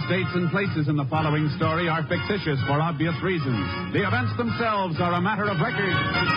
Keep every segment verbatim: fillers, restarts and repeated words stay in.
dates and places in the following story are fictitious for obvious reasons. The events themselves are a matter of record.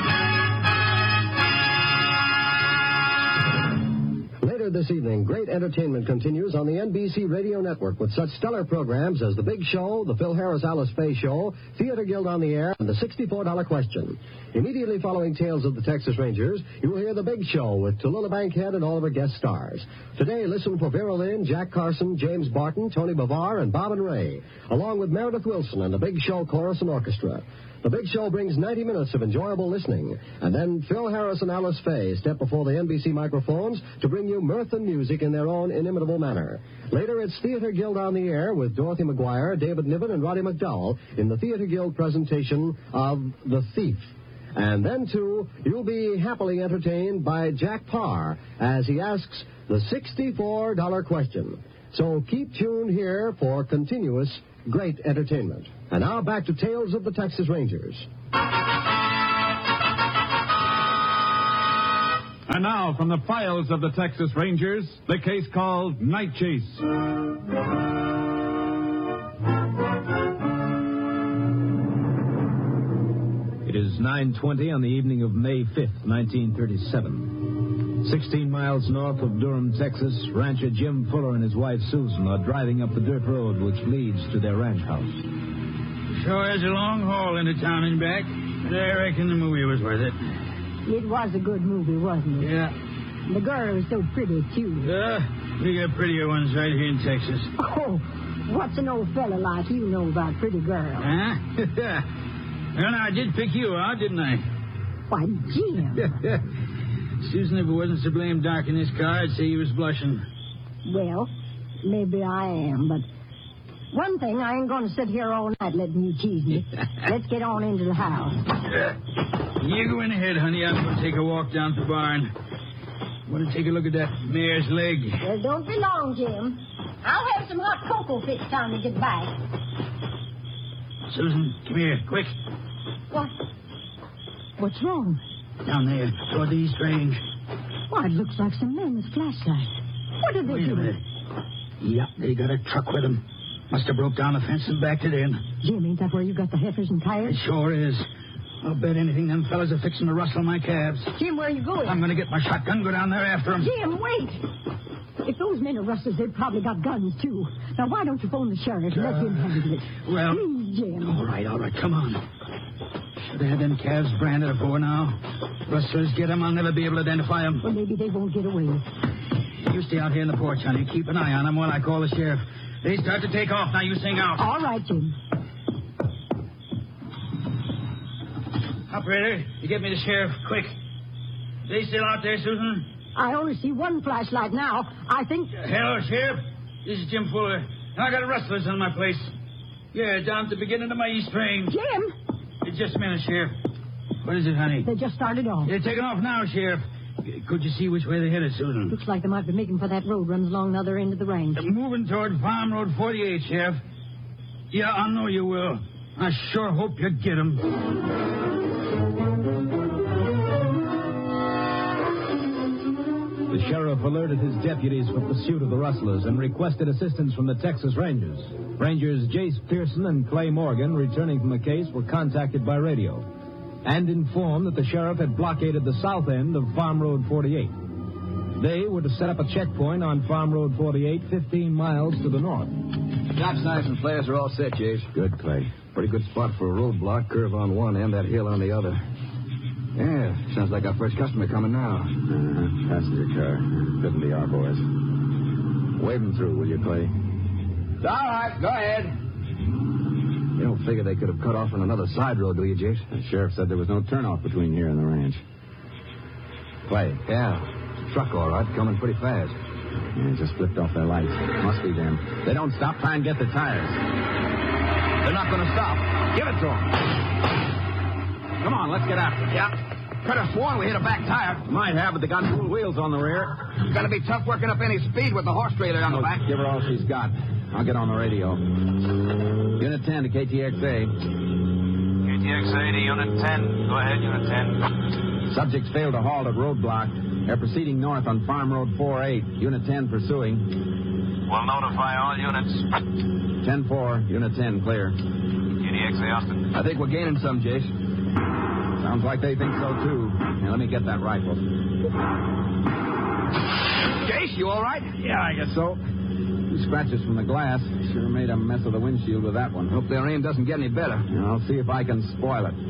Later this evening, great entertainment continues on the N B C Radio Network with such stellar programs as The Big Show, The Phil Harris Alice Faye Show, Theater Guild on the Air, and The sixty-four dollar Question. Immediately following Tales of the Texas Rangers, you will hear The Big Show with Tallulah Bankhead and all of her guest stars. Today, listen for Vera Lynn, Jack Carson, James Barton, Tony Bavar, and Bob and Ray, along with Meredith Wilson and The Big Show Chorus and Orchestra. The Big Show brings ninety minutes of enjoyable listening, and then Phil Harris and Alice Faye step before the N B C microphones to bring you mirth and music in their own inimitable manner. Later, it's Theater Guild on the Air with Dorothy McGuire, David Niven, and Roddy McDowell in the Theater Guild presentation of The Thief. And then, too, you'll be happily entertained by Jack Parr as he asks the sixty-four dollar question. So keep tuned here for continuous great entertainment. And now back to Tales of the Texas Rangers. And now, from the files of the Texas Rangers, the case called Night Chase. It is nine twenty on the evening of May fifth, nineteen thirty-seven. Sixteen miles north of Durham, Texas, rancher Jim Fuller and his wife Susan are driving up the dirt road which leads to their ranch house. Sure is a long haul into town and back, but I reckon the movie was worth it. It was a good movie, wasn't it? Yeah. The girl was so pretty, too. Uh, we got prettier ones right here in Texas. Oh, what's an old fella like you know about pretty girls? Huh? Well, I did pick you out, didn't I? Why, Jim. Susan, if it wasn't so blame dark in this car, I'd say you was blushing. Well, maybe I am, but one thing, I ain't going to sit here all night letting you tease me. Let's get on into the house. You go in ahead, honey. I'm going to take a walk down to the barn. Want to take a look at that mare's leg. Well, don't be long, Jim. I'll have some hot cocoa fixed time to get back. Susan, come here, quick. What? What's wrong? Down there, toward the east range. Why, it looks like some men with flashlights. What did they Wait do? a minute. Yep, they got a truck with them. Must have broke down the fence and backed it in. Jim, ain't that where you got the heifers and It tires? sure is. I'll bet anything them fellas are fixing to rustle my calves. Jim, where are you going? I'm going to get my shotgun, go down there after them. Jim, wait! If those men are rustlers, they've probably got guns, too. Now, why don't you phone the sheriff and let him handle it? Well... Please, Jim. All right, all right, come on. Should have had them calves branded before now. Rustlers get them, I'll never be able to identify them. Well, maybe they won't get away. You stay out here in the porch, honey. Keep an eye on them while I call the sheriff. They start to take off. Now you sing out. All right, Jim. Operator, you get me the sheriff, quick. They still out there, Susan? I only see one flashlight now. I think... Hello, Sheriff. This is Jim Fuller. And I got rustlers on my place. Yeah, down at the beginning of my east range. Jim! It's just a minute, Sheriff. What is it, honey? They just started off. They're taking off now, Sheriff. Could you see which way they're headed, Susan? Looks like they might be making for that road runs along the other end of the range. They're moving toward Farm Road forty-eight, Sheriff. Yeah, I know you will. I sure hope you get them. The sheriff alerted his deputies for pursuit of the rustlers and requested assistance from the Texas Rangers. Rangers Jace Pearson and Clay Morgan, returning from the case, were contacted by radio and informed that the sheriff had blockaded the south end of Farm Road forty-eight. They were to set up a checkpoint on Farm Road forty-eight, fifteen miles to the north. Top signs and flares are all set, Jace. Good, Clay. Pretty good spot for a roadblock, curve on one end, that hill on the other. Yeah, sounds like our first customer coming now. Uh-huh. Passenger car. Couldn't be our boys. Wave them through, will you, Clay? It's all right. Go ahead. You don't figure they could have cut off on another side road, do you, Jace? The sheriff said there was no turnoff between here and the ranch. Clay. Yeah. Truck, all right, coming pretty fast. Yeah, just flipped off their lights. Must be them. They don't stop, try and get the tires. They're not going to stop. Give it to them. Come on, let's get after it. Yeah. Could have sworn we hit a back tire. Might have, but they got dual wheels on the rear. It's going to be tough working up any speed with the horse trailer on the back. Give her all she's got. I'll get on the radio. Unit ten to K T X A. K T X A to Unit ten. Go ahead, Unit ten. Subjects failed to halt at roadblock. They're proceeding north on Farm Road forty-eight. Unit ten pursuing. We'll notify all units. ten four, Unit ten, clear. K D X A, Austin. I think we're gaining some, Jace. Sounds like they think so, too. Now, let me get that rifle. Jace, you all right? Yeah, I guess so. Two scratches from the glass. Sure made a mess of the windshield with that one. Hope their aim doesn't get any better. I'll see if I can spoil it.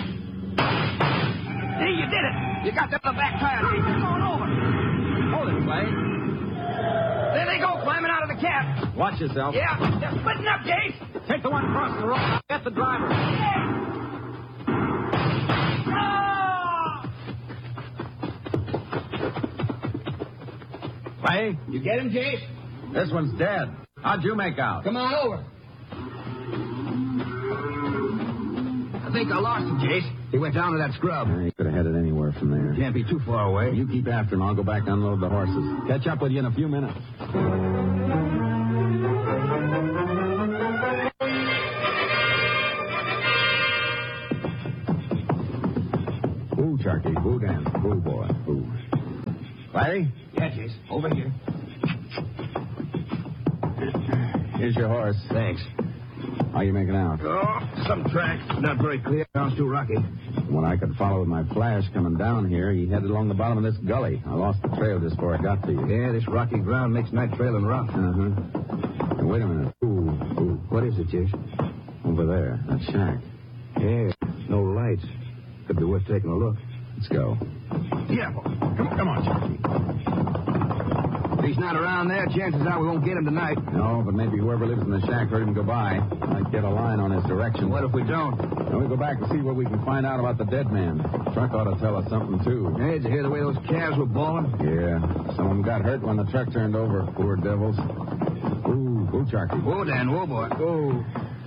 Hey, you did it. You got them on the back tire. Jace. They're going over. Hold it, Clay. There they go, climbing out of the cab. Watch yourself. Yeah, they're splitting up, Jace. Take the one across the road. Get the driver. Clay, You get him, Jace? this one's dead. How'd you make out? Come on over. I think I lost him, Jace. He went down to that scrub. He could have headed anywhere from there. Can't be too far away. You keep after him. I'll go back and unload the horses. Catch up with you in a few minutes. Ooh, Sharky. Ooh, Dan. Ooh, boy. Ooh. Larry? Yeah, Jace. Over here. Here's your horse. Thanks. How you making out? Oh, some tracks. Not very clear. Sounds too rocky. From what I could follow with my flash coming down here, he headed along the bottom of this gully. I lost the trail just before I got to you. Yeah, this rocky ground makes night trailing rough. Uh-huh. Now, wait a minute. Ooh, ooh. What is it, Jace? Over there. That shack. Yeah, no lights. Could be worth taking a look. Let's go. Yeah, come on, come on, Sharky. If he's not around there, chances are we won't get him tonight. No, but maybe whoever lives in the shack heard him go by. Might get a line on his direction. What if we don't? Then we go back and see what we can find out about the dead man. The truck ought to tell us something, too. Hey, did you hear the way those calves were bawling? Yeah. Some of them got hurt when the truck turned over. Poor devils. Ooh, ooh, Sharky. Whoa, Dan, whoa, boy. Ooh.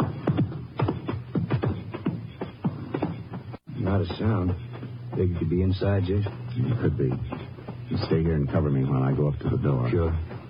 Not a sound. Think you could be inside, Jace? It could be. You stay here and cover me while I go up to the door. Sure.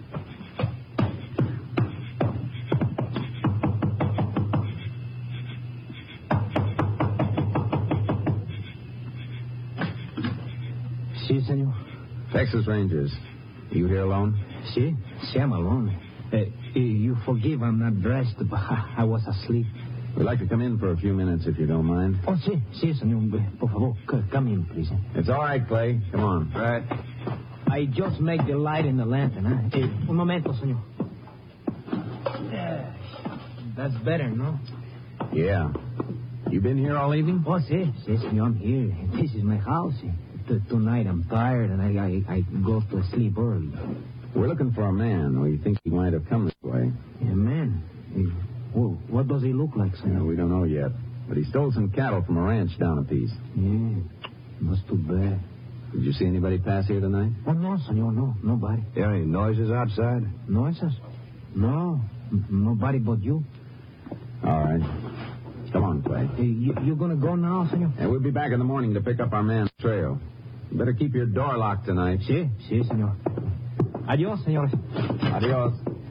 Si, senor. Texas Rangers. You here alone? Si, si, I'm alone. Uh, you forgive I'm not dressed, but I was asleep. We'd like to come in for a few minutes, if you don't mind. Oh, si, si, senor. Por favor, c- come in, please. It's all right, Clay. Come on. Right. I just make the light in the lantern, huh? Eh, un momento, senor. Yeah. That's better, no? Yeah. You been here all evening? Oh, si, si, senor, I'm here. This is my house. T- tonight I'm tired and I, I, I go to sleep early. We're looking for a man. We think he might have come this way. Yeah, man. Eh, Well, what does he look like, Yeah, senor? we don't know yet. But he stole some cattle from a ranch down a piece. Yeah, that's too bad. Did you see anybody pass here tonight? Oh, no, senor, no, nobody. There any noises outside? Noises? No, n- nobody but you. All right. Come on, Clay. Eh, you, you gonna go now, senor? And we'll be back in the morning to pick up our man's trail. You better keep your door locked tonight. Si, si, senor. Adios, senor. Adios.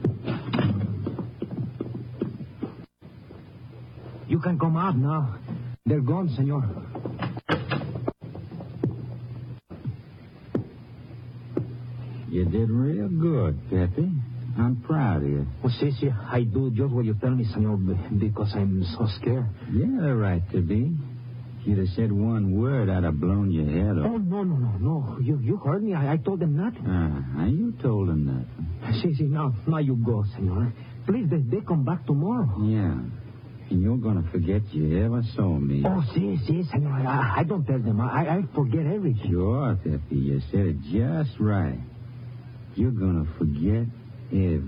You can come out now. They're gone, senor. You did real good, Pepe. I'm proud of you. Oh, si, si, I do just what you tell me, senor, b- because I'm so scared. You had a right to be. If you'd have said one word, I'd have blown your head Oh, off. no, no, no, no. You you heard me. I, I told them nothing. Ah, you told him that. Si, si, now, now you go, senor. Please, they, they come back tomorrow. Yeah. And you're going to forget you ever saw me. Oh, si, si, senor. I, I don't tell them. I, I forget everything. Sure, Pepe. You said it just right. You're going to forget everything.